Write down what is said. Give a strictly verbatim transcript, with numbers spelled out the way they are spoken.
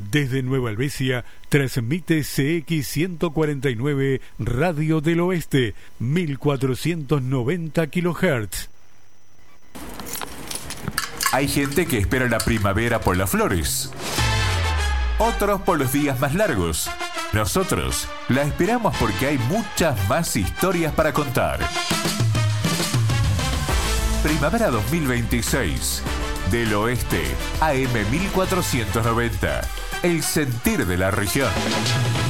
Desde Nueva Helvecia, transmite C X ciento cuarenta y nueve Radio del Oeste, mil cuatrocientos noventa kilohertz. Hay gente que espera la primavera por las flores, otros por los días más largos. Nosotros la esperamos porque hay muchas más historias para contar. Primavera dos mil veintiséis, del Oeste, A M mil cuatrocientos noventa. El sentir de la región.